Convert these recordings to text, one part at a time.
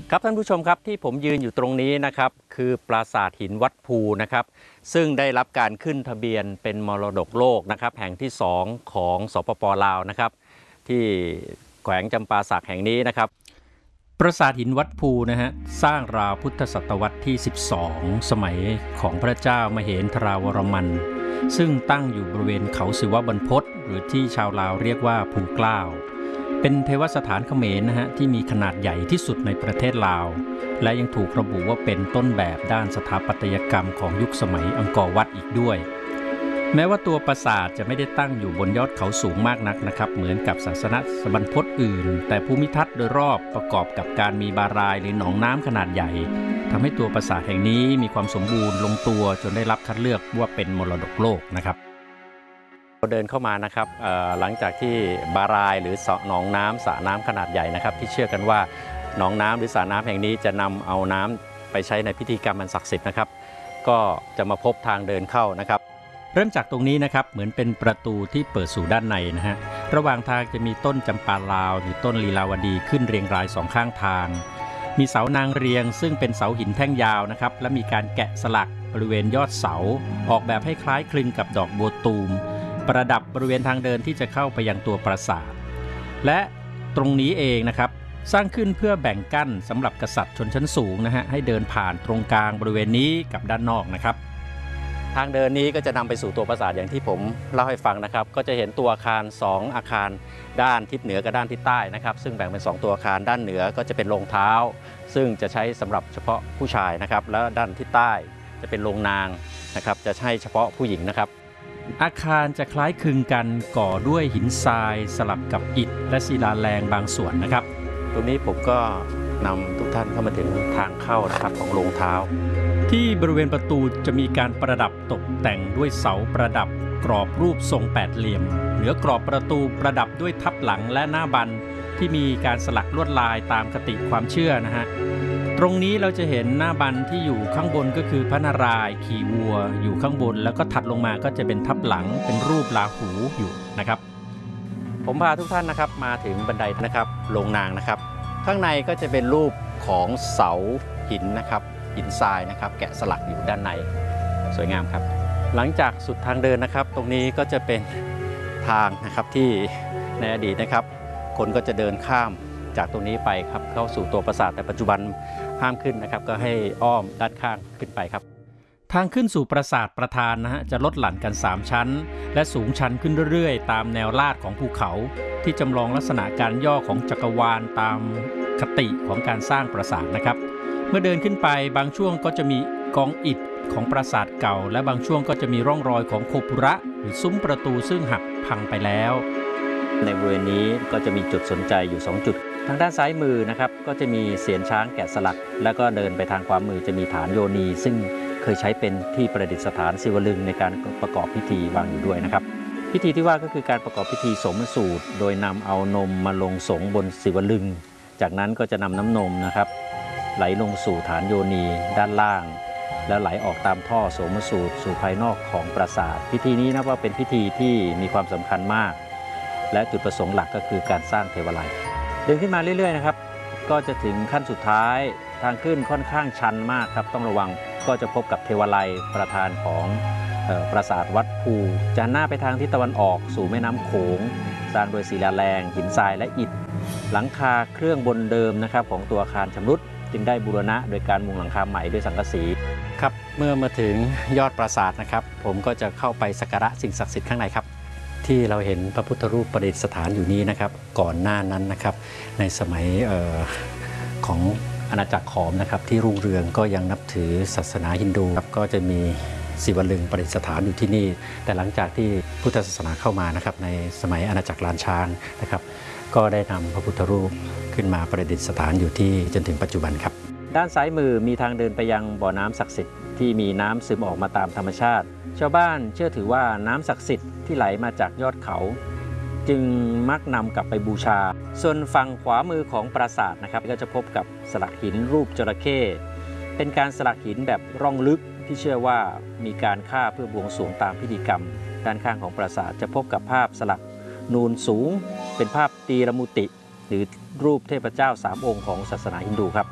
ครับท่านผู้ชมครับที่ผมยืนอยู่ตรงนี้นะครับคือปราสาทหินวัดภูนะครับซึ่งได้รับการขึ้นทะเบียนเป็นมรดกโลกนะครับแห่งที่2ของสปป.ลาวนะครับที่แขวงจำปาสักแห่งนี้นะครับปราสาทหินวัดภูนะฮะสร้างราวพุทธศตวรรษที่12สมัยของพระเจ้ามเหนทราวรมันซึ่งตั้งอยู่บริเวณเขาศิวบรรพตหรือที่ชาวลาวเรียกว่าภูเกล้าเป็นเทวสถานเขมรนะฮะที่มีขนาดใหญ่ที่สุดในประเทศลาวและยังถูกระบุว่าเป็นต้นแบบด้านสถาปัตยกรรมของยุคสมัยอังกอร์วัดอีกด้วยแม้ว่าตัวปราสาทจะไม่ได้ตั้งอยู่บนยอดเขาสูงมากนักนะครับเหมือนกับศาสนสถานพจน์อื่นแต่ภูมิทัศน์โดยรอบประกอบกับการมีบารายหรือหนองน้ำขนาดใหญ่ทำให้ตัวปราสาทแห่งนี้มีความสมบูรณ์ลงตัวจนได้รับคัดเลือกว่าเป็นมรดกโลกนะครับเดินเข้ามานะครับหลังจากที่บารายหรือหนองน้ำสระน้ำขนาดใหญ่นะครับที่เชื่อกันว่าหนองน้ำหรือสระน้ำแห่งนี้จะนำเอาน้ำไปใช้ในพิธีกรรมอันศักดิ์สิทธิ์นะครับก็จะมาพบทางเดินเข้านะครับเริ่มจากตรงนี้นะครับเหมือนเป็นประตูที่เปิดสู่ด้านในนะฮะระหว่างทางจะมีต้นจำปาลาวหรือต้นลีลาวดีขึ้นเรียงราย2ข้างทางมีเสานางเรียงซึ่งเป็นเสาหินแท่งยาวนะครับและมีการแกะสลักบริเวณยอดเสาออกแบบให้คล้ายคลึงกับดอกบัวตูมประดับบริเวณทางเดินที่จะเข้าไปยังตัวปราสาทและตรงนี้เองนะครับสร้างขึ้นเพื่อแบ่งกั้นสำหรับกษัตริย์ชนชั้นสูงนะฮะให้เดินผ่านตรงกลางบริเวณนี้กับด้านนอกนะครับทางเดินนี้ก็จะนำไปสู่ตัวปราสาทอย่างที่ผมเล่าให้ฟังนะครับก็จะเห็นตัวอาคาร2อาคารด้านทิศเหนือกับด้านทิศใต้นะครับซึ่งแบ่งเป็น2ตัวอาคารด้านเหนือก็จะเป็นโรงเท้าซึ่งจะใช้สำหรับเฉพาะผู้ชายนะครับแล้วด้านทิศใต้จะเป็นโรงนางนะครับจะใช้เฉพาะผู้หญิงนะครับอาคารจะคล้ายคลึงกันก่อด้วยหินทรายสลับกับอิฐและศิลาแรงบางส่วนนะครับตรงนี้ผมก็นำทุกท่านเข้ามาถึงทางเข้านะครับของโรงเท้าที่บริเวณประตูจะมีการประดับตกแต่งด้วยเสาประดับกรอบรูปทรงแปดเหลี่ยมเหนือกรอบประตูประดับด้วยทับหลังและหน้าบันที่มีการสลักลวดลายตามคติความเชื่อนะฮะตรงนี้เราจะเห็นหน้าบันที่อยู่ข้างบนก็คือพระนารายณ์ขี่วัวอยู่ข้างบนแล้วก็ถัดลงมาก็จะเป็นทับหลังเป็นรูปราหูอยู่นะครับผมพาทุกท่านนะครับมาถึงบันไดนะครับโรงนางนะครับข้างในก็จะเป็นรูปของเสาหินนะครับหินทรายนะครับแกะสลักอยู่ด้านในสวยงามครับหลังจากสุดทางเดินนะครับตรงนี้ก็จะเป็นทางนะครับที่ในอดีตนะครับคนก็จะเดินข้ามจากตรงนี้ไปครับเข้าสู่ตัวปราสาทแต่ปัจจุบันห้ามขึ้นนะครับก็ให้อ้อมด้านข้างขึ้นไปครับทางขึ้นสู่ปราสาทประธานนะฮะจะลดหลั่นกัน3ชั้นและสูงชันขึ้นเรื่อยๆตามแนวลาดของภูเขาที่จำลองลักษณะการย่อของจักรวาลตามคติของการสร้างปราสาทนะครับเมื่อเดินขึ้นไปบางช่วงก็จะมีกองอิฐของปราสาทเก่าและบางช่วงก็จะมีร่องรอยของโคปุระหรือซุ้มประตูซึ่งหักพังไปแล้วในบริเวณนี้ก็จะมีจุดสนใจอยู่2จุดทางด้านซ้ายมือนะครับก็จะมีเสียนช้างแกะสลักแล้วก็เดินไปทางขวามือจะมีฐานโยนีซึ่งเคยใช้เป็นที่ประดิษฐานศิวลึงในการประกอบพิธีวางอยู่ด้วยนะครับพิธีที่ว่าก็คือการประกอบพิธีสมสูตรโดยนำเอานมมาลงสงบนศิวลึงจากนั้นก็จะนำน้ำนมนะครับไหลลงสู่ฐานโยนีด้านล่างแล้วไหลออกตามท่อโสมสูตรสู่ภายนอกของปราสาทพิธีนี้นับว่าเป็นพิธีที่มีความสำคัญมากและจุดประสงค์หลักก็คือการสร้างเทวาลัยเดินขึ้นมาเรื่อยๆนะครับก็จะถึงขั้นสุดท้ายทางขึ้นค่อนข้างชันมากครับต้องระวังก็จะพบกับเทวาลัยประธานของปราสาทวัดภูจะหันหน้าไปทางทิศตะวันออกสู่แม่น้ำโขงสร้างโดยศิลาแรงหินทรายและอิฐหลังคาเครื่องบนเดิมนะครับของตัวอาคารชำรุดจึงได้บูรณะโดยการมุงหลังคาใหม่ด้วยสังกะสีครับเมื่อมาถึงยอดปราสาทนะครับผมก็จะเข้าไปสักการะสิ่งศักดิ์สิทธิ์ข้างในครับที่เราเห็นพระพุทธรูปประดิษฐานอยู่นี้นะครับก่อนหน้านั้นนะครับในสมัยของอาณาจักรขอมนะครับที่รุ่งเรืองก็ยังนับถือศาสนาฮินดูครับก็จะมีศิวลึงประดิษฐานอยู่ที่นี่แต่หลังจากที่พุทธศาสนาเข้ามานะครับในสมัยอาณาจักรล้านช้างนะครับก็ได้นำพระพุทธรูปขึ้นมาประดิษฐานอยู่ที่จนถึงปัจจุบันครับด้านซ้ายมือมีทางเดินไปยังบ่อน้ำศักดิ์สิทธิ์ที่มีน้ำซึมออกมาตามธรรมชาติชาวบ้านเชื่อถือว่าน้ำศักดิ์สิทธิ์ที่ไหลมาจากยอดเขาจึงมักนำกลับไปบูชาส่วนฝั่งขวามือของปราสาทนะครับก็จะพบกับสลักหินรูปจระเข้เป็นการสลักหินแบบร่องลึกที่เชื่อว่ามีการฆ่าเพื่อบวงสรวงตามพิธีกรรมด้านข้างของปราสาทจะพบกับภาพสลักนูนสูงเป็นภาพตีรมุติหรือรูปเทพเจ้า3 องค์ของศาสนาฮินดูครับ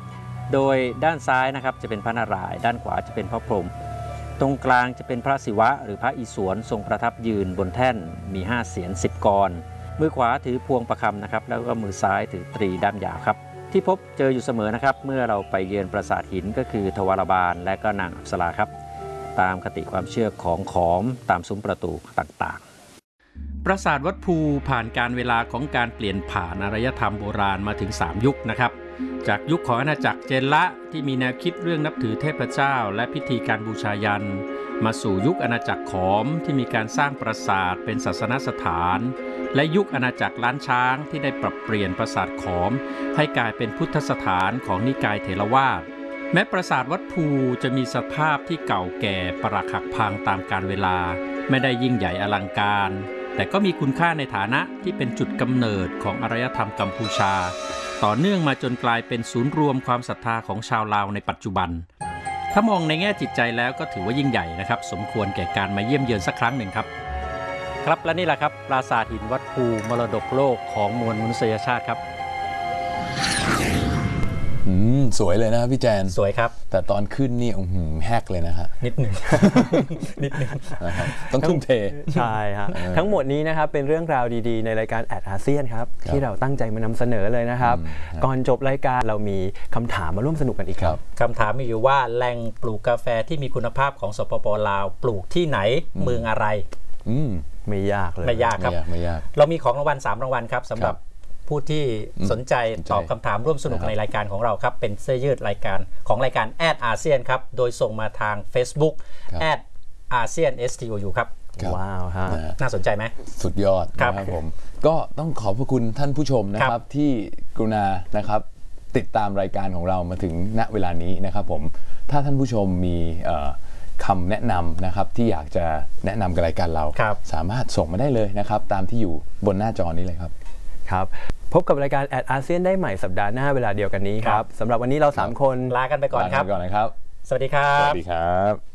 โดยด้านซ้ายนะครับจะเป็นพระนารายณ์ด้านขวาจะเป็นพระพรหมตรงกลางจะเป็นพระศิวะหรือพระอิศวรทรงประทับยืนบนแท่นมี5เศียร10 กรมือขวาถือพวงประคำนะครับแล้วก็มือซ้ายถือตรีด้ามยาวครับที่พบเจออยู่เสมอนะครับเมื่อเราไปเยือนปราสาทหินก็คือทวารบาลและก็นางอัปสราครับตามคติความเชื่อของขอมตามซุ้มประตูต่างๆปราสาทวัดภูผ่านการเวลาของการเปลี่ยนผ่านอารยธรรมโบราณมาถึง3 ยุคนะครับจากยุคของอาณาจักรเจนละที่มีแนวคิดเรื่องนับถือเทพเจ้าและพิธีการบูชายันมาสู่ยุคอาณาจักรขอมที่มีการสร้างปราสาทเป็นศาสนสถานและยุคอาณาจักรล้านช้างที่ได้ปรับเปลี่ยนปราสาทขอมให้กลายเป็นพุทธสถานของนิกายเถรวาทแม้ปราสาทวัดภูจะมีสภาพที่เก่าแก่ปรักหักพังตามกาลเวลาไม่ได้ยิ่งใหญ่อลังการแต่ก็มีคุณค่าในฐานะที่เป็นจุดกำเนิดของอารยธรรมกัมพูชาต่อเนื่องมาจนกลายเป็นศูนย์รวมความศรัทธาของชาวลาวในปัจจุบันถ้ามองในแง่จิตใจแล้วก็ถือว่ายิ่งใหญ่นะครับสมควรแก่การมาเยี่ยมเยือนสักครั้งหนึ่งครับครับและนี่แหละครับปราสาทหินวัดภูมรดกโลกของมวลมนุษยชาติครับสวยเลยนะครับพี่แจนสวยครับแต่ตอนขึ้นนี่แฮกเลยนะฮะนิดหนึ่ง นิดหนึ่งนะครับต้องทุ่มเทใช่ฮะทั้งหมดนี้นะครับเป็นเรื่องราวดีๆในรายการแอดอาเซียนครับที่เราตั้งใจมานำเสนอเลยนะครับก่อนจบรายการเรามีคำถามมาร่วมสนุกกันอีกครับคำถามมีอยู่ว่าแหล่งปลูกกาแฟที่มีคุณภาพของสปป.ลาวปลูกที่ไหนเมืองอะไรไม่ยากเลยไม่ยากครับไม่ยากเรามีของรางวัล3 รางวัลครับสำหรับผู้ที่สนใจตอบคำถามร่วมสนุกในรายการของเราครับเป็นเสื้อยืดรายการของรายการแอดอาเซียนครับโดยส่งมาทาง Facebook แอดอาเซียน STOU ครับว้าวฮะน่าสนใจไหมสุดยอดนะครับผมก็ต้องขอบพระคุณท่านผู้ชมนะครับที่กรุณานะครับติดตามรายการของเรามาถึงณเวลานี้นะครับผมถ้าท่านผู้ชมมีคำแนะนำนะครับที่อยากจะแนะนำกับรายการเราสามารถส่งมาได้เลยนะครับตามที่อยู่บนหน้าจอนี้เลยครับครับพบกับรายการแอดอาเซียนได้ใหม่สัปดาห์หน้าเวลาเดียวกันนี้ครับสำหรับวันนี้เรา3 คนลากันไปก่อนครับก่อนนะครับสวัสดีครับสวัสดีครับ